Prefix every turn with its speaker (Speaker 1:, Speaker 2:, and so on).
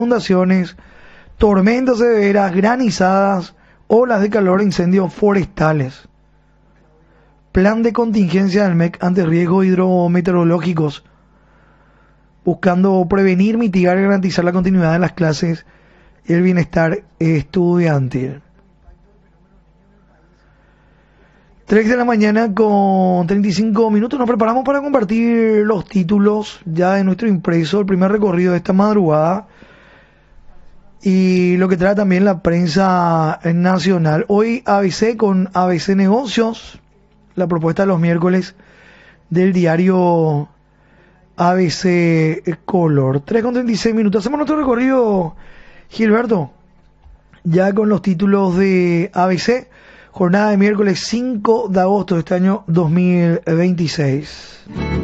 Speaker 1: inundaciones, tormentas severas, granizadas, olas de calor e incendios forestales. Plan de contingencia del MEC ante riesgos hidrometeorológicos, buscando prevenir, mitigar y garantizar la continuidad de las clases y el bienestar estudiantil. 3 de la mañana con 35 minutos. Nos preparamos para compartir los títulos ya de nuestro impreso, el primer recorrido de esta madrugada y lo que trae también la prensa nacional. Hoy ABC con ABC Negocios, la propuesta de los miércoles del diario ABC Color. 3 con 36 minutos. Hacemos nuestro recorrido, Gilberto, ya con los títulos de ABC. Jornada de miércoles 5 de agosto de este año 2026.